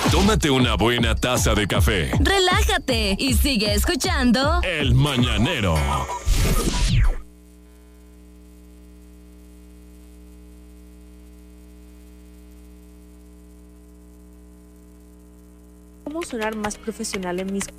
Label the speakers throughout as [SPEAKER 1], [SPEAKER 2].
[SPEAKER 1] Tómate una buena taza de café.
[SPEAKER 2] Relájate y sigue escuchando
[SPEAKER 1] El Mañanero.
[SPEAKER 3] ¿Cómo sonar más profesional en mis...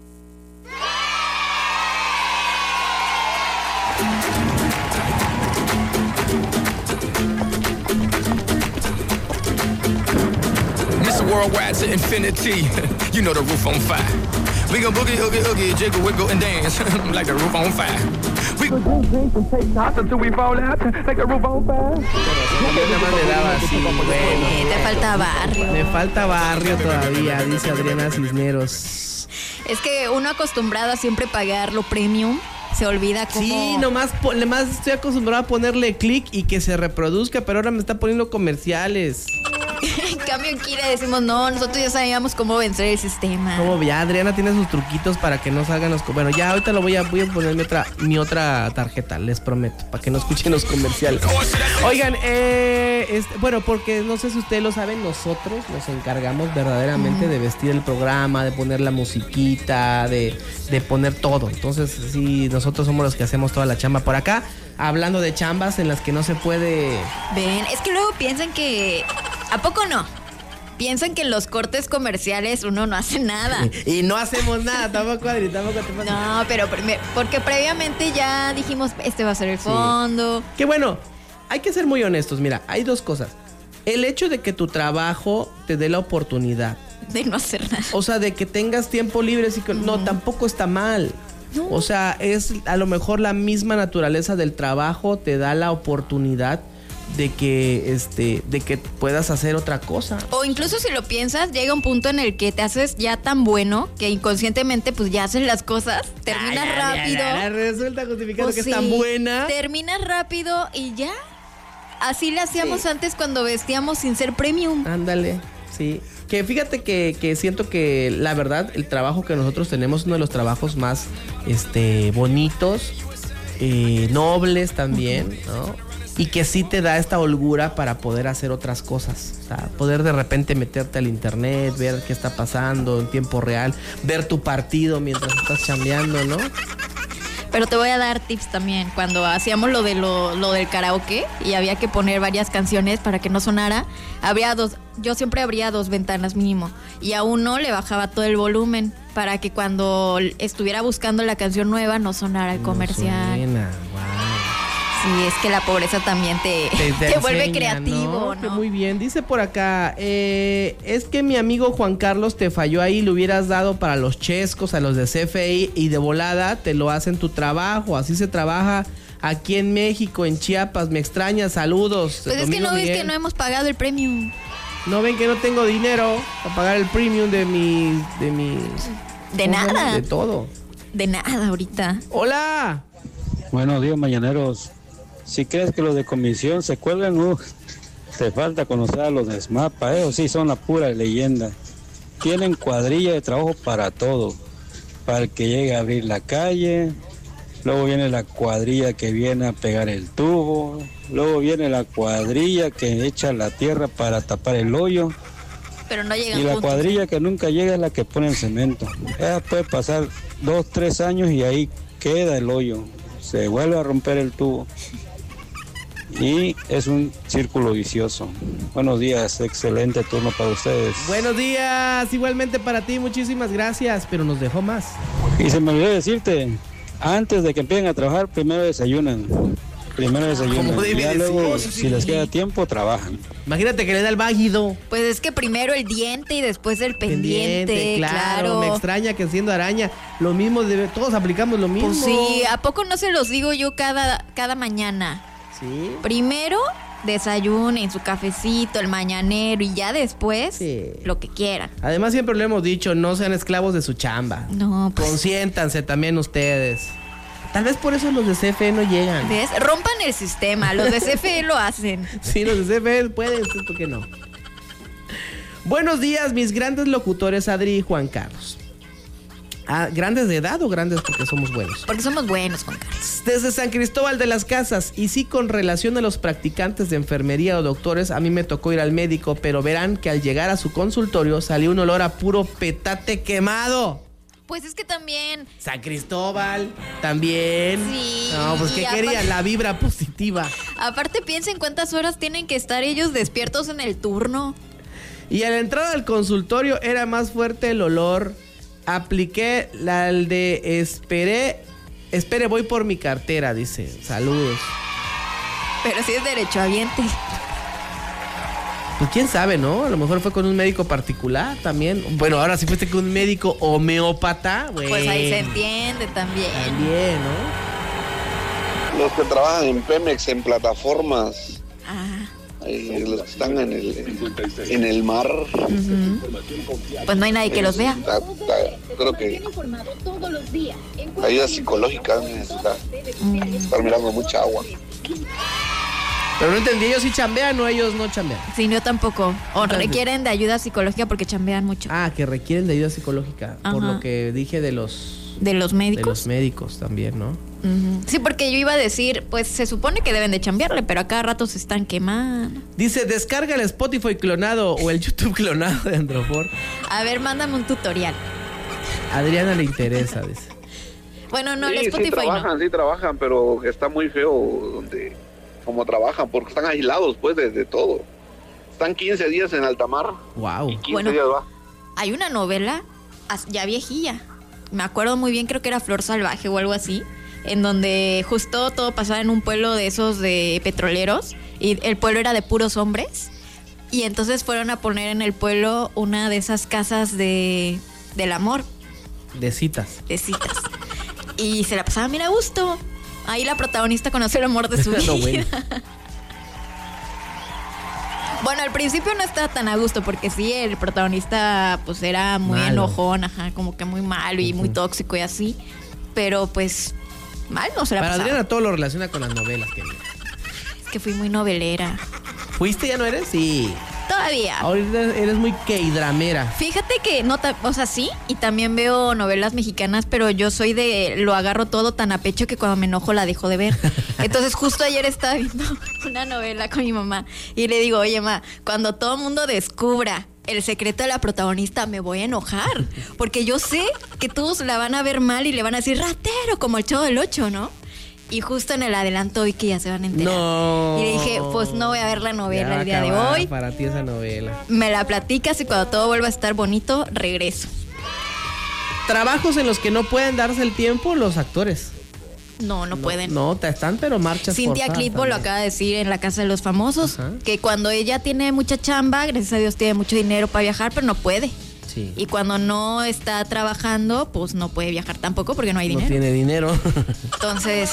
[SPEAKER 4] Mr. Worldwide to infinity. You know the roof on fire. We gon' boogie, oogie, oogie, jiggle, wiggle, and dance like the roof on fire. We gon' drink and take shots until we fall out like the roof on fire.
[SPEAKER 5] Yo nada más le daba así, bueno.
[SPEAKER 2] te falta barrio.
[SPEAKER 5] Me falta barrio todavía, dice Adriana Cisneros.
[SPEAKER 2] Es que uno acostumbrado a siempre pagar lo premium, se olvida cómo...
[SPEAKER 5] Sí, nomás estoy acostumbrado a ponerle clic y que se reproduzca, pero ahora me está poniendo comerciales.
[SPEAKER 2] En cambio aquí le decimos, no, nosotros ya sabíamos cómo vencer el sistema.
[SPEAKER 5] Como ya Adriana tiene sus truquitos para que no salgan los... Bueno, ya ahorita voy a poner mi otra tarjeta, les prometo, para que no escuchen los comerciales. Oigan, bueno, porque no sé si ustedes lo saben, nosotros nos encargamos verdaderamente de vestir el programa, de poner la musiquita, de poner todo. Entonces, sí, nosotros somos los que hacemos toda la chamba por acá. Hablando de chambas en las que no se puede...
[SPEAKER 2] Ven, es que luego piensan que... ¿A poco no? Piensan que en los cortes comerciales uno no hace nada.
[SPEAKER 5] Y no hacemos nada, tampoco, Adri, tampoco te pasa.
[SPEAKER 2] No, pero porque previamente ya dijimos, este va a ser el fondo.
[SPEAKER 5] Sí. Que bueno, hay que ser muy honestos. Mira, hay dos cosas. El hecho de que tu trabajo te dé la oportunidad
[SPEAKER 2] de no hacer nada.
[SPEAKER 5] O sea, de que tengas tiempo libre, así que no, tampoco está mal. No. O sea, es a lo mejor la misma naturaleza del trabajo te da la oportunidad de que puedas hacer otra cosa.
[SPEAKER 2] O incluso si lo piensas, llega un punto en el que te haces ya tan bueno que inconscientemente pues ya haces las cosas, terminas rápido.
[SPEAKER 5] Resulta justificado
[SPEAKER 2] pues
[SPEAKER 5] que es tan buena.
[SPEAKER 2] Terminas rápido y ya. Así le hacíamos antes cuando vestíamos sin ser premium.
[SPEAKER 5] Ándale, sí. Que fíjate que siento que la verdad el trabajo que nosotros tenemos es uno de los trabajos más bonitos, nobles también, ¿no? Y que sí te da esta holgura para poder hacer otras cosas. O sea, poder de repente meterte al internet, ver qué está pasando en tiempo real, ver tu partido mientras estás chambeando, ¿no?
[SPEAKER 2] Pero te voy a dar tips también. Cuando hacíamos lo del karaoke y había que poner varias canciones para que no sonara, yo siempre abría 2 ventanas mínimo y a uno le bajaba todo el volumen para que cuando estuviera buscando la canción nueva no sonara el comercial.
[SPEAKER 5] Suena, wow.
[SPEAKER 2] Sí, es que la pobreza también te vuelve
[SPEAKER 5] enseña,
[SPEAKER 2] creativo, ¿no?
[SPEAKER 5] Que muy bien, dice por acá, es que mi amigo Juan Carlos te falló ahí, le hubieras dado para los chescos, a los de CFI y de volada te lo hacen tu trabajo, así se trabaja aquí en México, en Chiapas, me extraña, saludos.
[SPEAKER 2] Pues es que no ves que no hemos pagado el premium.
[SPEAKER 5] No ven que no tengo dinero para pagar el premium de
[SPEAKER 2] nada.
[SPEAKER 5] De todo.
[SPEAKER 2] De nada ahorita.
[SPEAKER 5] Hola.
[SPEAKER 6] Buenos días, mañaneros. Si crees que los de comisión se cuelgan, te falta conocer a los de SMAPA, sí, son la pura leyenda. Tienen cuadrilla de trabajo para todo, para el que llegue a abrir la calle, luego viene la cuadrilla que viene a pegar el tubo, luego viene la cuadrilla que echa la tierra para tapar el hoyo,
[SPEAKER 2] pero no llegan
[SPEAKER 6] y la
[SPEAKER 2] juntos.
[SPEAKER 6] cuadrilla que nunca llega es la que pone el cemento. Puede pasar 2, 3 años y ahí queda el hoyo, se vuelve a romper el tubo. Y es un círculo vicioso. Buenos días, excelente turno para ustedes.
[SPEAKER 5] Buenos días, igualmente para ti, muchísimas gracias, pero nos dejó más.
[SPEAKER 6] Y se me olvidó decirte, antes de que empiecen a trabajar, primero desayunan. Ya luego, si les queda tiempo, trabajan.
[SPEAKER 5] Imagínate que le da el váguido.
[SPEAKER 2] Pues es que primero el diente y después el pendiente, claro.
[SPEAKER 5] Me extraña que siendo araña, lo mismo, todos aplicamos lo mismo.
[SPEAKER 2] Pues sí, ¿a poco no se los digo yo cada mañana?
[SPEAKER 5] Sí.
[SPEAKER 2] Primero desayunen su cafecito, el mañanero y ya después lo que quieran.
[SPEAKER 5] Además siempre lo hemos dicho, no sean esclavos de su chamba.
[SPEAKER 2] No, pues.
[SPEAKER 5] Consiéntanse también ustedes. Tal vez por eso los de CFE no llegan.
[SPEAKER 2] ¿Ves? Rompan el sistema, los de CFE lo hacen.
[SPEAKER 5] Sí, los de CFE pueden, ¿por qué no? Buenos días, mis grandes locutores Adri y Juan Carlos. ¿Grandes de edad o grandes porque somos buenos?
[SPEAKER 2] Porque somos buenos, Juan Carlos.
[SPEAKER 5] Desde San Cristóbal de las Casas, y sí, con relación a los practicantes de enfermería o doctores, a mí me tocó ir al médico, pero verán que al llegar a su consultorio salió un olor a puro petate quemado.
[SPEAKER 2] Pues es que también...
[SPEAKER 5] San Cristóbal, también.
[SPEAKER 2] Sí.
[SPEAKER 5] No, pues ¿qué quería? La vibra positiva.
[SPEAKER 2] Aparte, piensen cuántas horas tienen que estar ellos despiertos en el turno.
[SPEAKER 5] Y a la entrada al consultorio era más fuerte el olor. Apliqué el de espere, voy por mi cartera, dice. Saludos.
[SPEAKER 2] Pero sí es derechohabiente.
[SPEAKER 5] Pues quién sabe, ¿no? A lo mejor fue con un médico particular también. Bueno, ahora si fuiste con un médico homeópata, güey.
[SPEAKER 2] Pues ahí se entiende también.
[SPEAKER 5] También, ¿no?
[SPEAKER 7] Los que trabajan en Pemex, en plataformas.
[SPEAKER 2] Ah.
[SPEAKER 7] Los que están en el mar.
[SPEAKER 2] Uh-huh. Pues no hay nadie que los vea.
[SPEAKER 7] Creo que ayuda psicológica necesita estar mirando mucha agua.
[SPEAKER 5] Pero no entendí, ¿ellos sí chambean o ellos no chambean?
[SPEAKER 2] Sí, yo tampoco. O requieren de ayuda psicológica porque chambean mucho.
[SPEAKER 5] Ah, que requieren de ayuda psicológica.
[SPEAKER 2] Ajá.
[SPEAKER 5] Por lo que dije de los...
[SPEAKER 2] ¿De los médicos?
[SPEAKER 5] De los médicos también, ¿no?
[SPEAKER 2] Uh-huh. Sí, porque yo iba a decir, pues se supone que deben de chambearle, pero a cada rato se están quemando.
[SPEAKER 5] Dice, descarga el Spotify clonado o el YouTube clonado de Androfor.
[SPEAKER 2] A ver, mándame un tutorial.
[SPEAKER 5] Adriana le interesa, dice.
[SPEAKER 2] Bueno, no,
[SPEAKER 7] sí,
[SPEAKER 2] el Spotify
[SPEAKER 7] sí trabajan, pero está muy feo donde como trabajan, porque están aislados pues de todo. Están 15 días en alta mar.
[SPEAKER 5] Wow.
[SPEAKER 7] Y 15 días va.
[SPEAKER 2] Hay una novela ya viejilla. Me acuerdo muy bien, creo que era Flor Salvaje o algo así, en donde justo todo pasaba en un pueblo de esos de petroleros y el pueblo era de puros hombres y entonces fueron a poner en el pueblo una de esas casas del amor.
[SPEAKER 5] De citas. Y
[SPEAKER 2] se la pasaban bien a gusto. Ahí la protagonista conoció el amor de su vida.
[SPEAKER 5] Bueno.
[SPEAKER 2] Bueno, al principio no estaba tan a gusto porque sí, el protagonista pues era muy enojón, ajá, como que muy malo y muy tóxico y así. Pero pues mal no se la pasaba.
[SPEAKER 5] Para Adriana todo lo relaciona con las novelas, querida.
[SPEAKER 2] Es que fui muy novelera.
[SPEAKER 5] ¿Fuiste? ¿Ya no eres? Sí.
[SPEAKER 2] Todavía.
[SPEAKER 5] Ahorita eres muy K-dramera.
[SPEAKER 2] Fíjate que no, o sea, sí, y también veo novelas mexicanas, pero yo soy lo agarro todo tan a pecho que cuando me enojo la dejo de ver. Entonces justo ayer estaba viendo una novela con mi mamá y le digo, oye, ma, cuando todo el mundo descubra el secreto de la protagonista me voy a enojar, porque yo sé que todos la van a ver mal y le van a decir ratero, como el Chavo del Ocho, ¿no? Y justo en el adelanto vi que ya se van a enterar.
[SPEAKER 5] No.
[SPEAKER 2] Y le dije, pues no voy a ver la novela el día de hoy.
[SPEAKER 5] Para ti esa novela.
[SPEAKER 2] Me la platicas y cuando todo vuelva a estar bonito, regreso.
[SPEAKER 5] Trabajos en los que no pueden darse el tiempo los actores.
[SPEAKER 2] No pueden.
[SPEAKER 5] No, están pero marchas
[SPEAKER 2] Cintia Clitbo lo acaba de decir en La Casa de los Famosos. Ajá. Que cuando ella tiene mucha chamba, gracias a Dios tiene mucho dinero para viajar, pero no puede.
[SPEAKER 5] Sí.
[SPEAKER 2] Y cuando no está trabajando, pues no puede viajar tampoco porque no hay dinero.
[SPEAKER 5] No tiene dinero.
[SPEAKER 2] Entonces...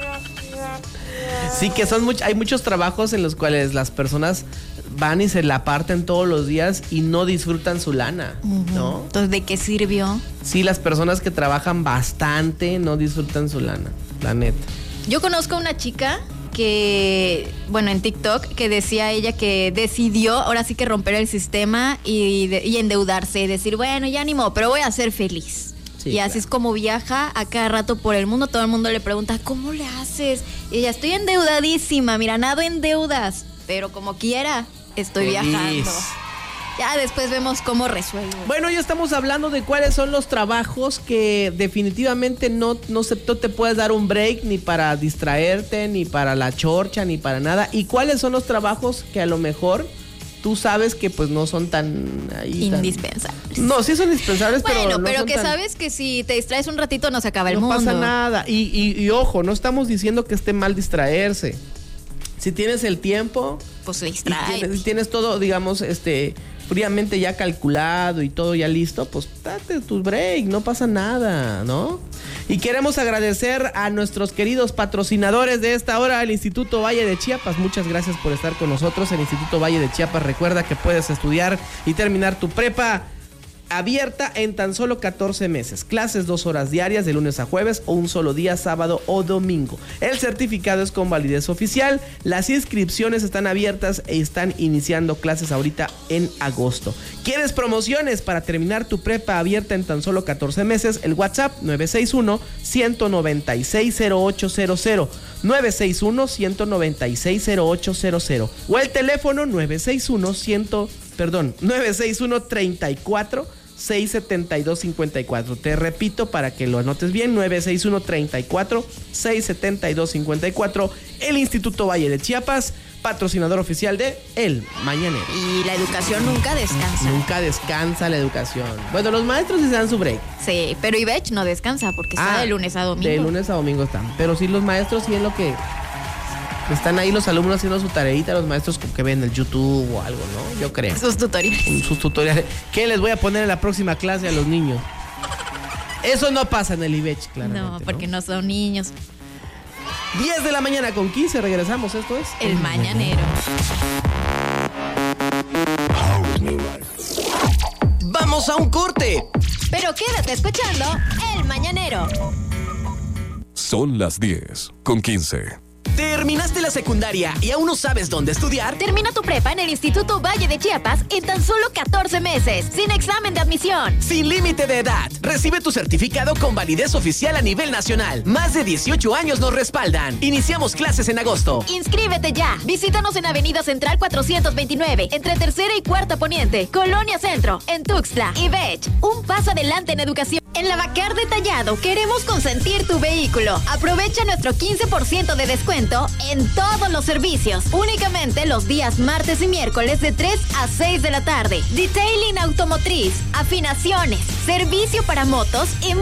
[SPEAKER 5] Sí, que hay muchos trabajos en los cuales las personas van y se la parten todos los días y no disfrutan su lana, ¿no?
[SPEAKER 2] Entonces, ¿de qué sirvió?
[SPEAKER 5] Sí, las personas que trabajan bastante no disfrutan su lana, la neta.
[SPEAKER 2] Yo conozco a una chica que, bueno, en TikTok, que decía ella que decidió ahora sí que romper el sistema y endeudarse y decir, bueno, ya ni modo, pero voy a ser feliz. Sí, y así es como viaja a cada rato por el mundo. Todo el mundo le pregunta, ¿cómo le haces? Y ella, estoy endeudadísima, mira, nado en deudas, pero como quiera, estoy viajando. Ya después vemos cómo resuelvo.
[SPEAKER 5] Bueno, ya estamos hablando de cuáles son los trabajos que definitivamente no te puedes dar un break ni para distraerte, ni para la chorcha, ni para nada. Y cuáles son los trabajos que a lo mejor tú sabes que pues no son tan
[SPEAKER 2] indispensables.
[SPEAKER 5] No, sí son indispensables,
[SPEAKER 2] bueno,
[SPEAKER 5] pero no
[SPEAKER 2] pero
[SPEAKER 5] son
[SPEAKER 2] que sabes que si te distraes un ratito no se acaba el mundo.
[SPEAKER 5] No pasa nada. Y ojo, no estamos diciendo que esté mal distraerse. Si tienes el tiempo,
[SPEAKER 2] pues distrae.
[SPEAKER 5] Tienes todo, digamos, fríamente ya calculado y todo ya listo, pues date tu break, no pasa nada, ¿no? Y queremos agradecer a nuestros queridos patrocinadores de esta hora, el Instituto Valle de Chiapas. Muchas gracias por estar con nosotros. El Instituto Valle de Chiapas, recuerda que puedes estudiar y terminar tu prepa abierta en tan solo 14 meses. Clases 2 horas diarias de lunes a jueves o un solo día sábado o domingo. El certificado es con validez oficial. Las inscripciones están abiertas e están iniciando clases ahorita en agosto. ¿Quieres promociones para terminar tu prepa abierta en tan solo 14 meses? El WhatsApp 961-196-0800. 961-196-0800 o el teléfono 961-34-672-54. Te repito para que lo anotes bien, 961-34-672-54. El Instituto Valle de Chiapas, patrocinador oficial de El Mañanero.
[SPEAKER 2] Y la educación nunca descansa.
[SPEAKER 5] Nunca descansa la educación. Bueno, los maestros sí se dan su break.
[SPEAKER 2] Sí, pero IBECH no descansa porque está de lunes a domingo.
[SPEAKER 5] De lunes a domingo están. Pero sí, los maestros sí es lo que... Están ahí los alumnos haciendo su tareita, los maestros que ven el YouTube o algo, ¿no? Yo creo.
[SPEAKER 2] Sus tutoriales.
[SPEAKER 5] Sus tutoriales. ¿Qué les voy a poner en la próxima clase a los niños? Eso no pasa en el IBECH, claramente.
[SPEAKER 2] No, porque no son niños.
[SPEAKER 5] 10 de la mañana con 15, regresamos. Esto es
[SPEAKER 2] El Mañanero.
[SPEAKER 8] Vamos a un corte.
[SPEAKER 9] Pero quédate escuchando El Mañanero.
[SPEAKER 1] Son las 10:15.
[SPEAKER 8] ¿Terminaste la secundaria y aún no sabes dónde estudiar?
[SPEAKER 9] Termina tu prepa en el Instituto Valle de Chiapas en tan solo 14 meses, sin examen de admisión.
[SPEAKER 8] Sin límite de edad. Recibe tu certificado con validez oficial a nivel nacional. Más de 18 años nos respaldan. Iniciamos clases en agosto.
[SPEAKER 9] Inscríbete ya. Visítanos en Avenida Central 429, entre Tercera y Cuarta Poniente, Colonia Centro, en Tuxtla. IBECH, un paso adelante en educación. En Lavacar Detallado queremos consentir tu vehículo. Aprovecha nuestro 15% de descuento en todos los servicios. Únicamente los días martes y miércoles de 3 a 6 de la tarde. Detailing automotriz, afinaciones, servicio para motos y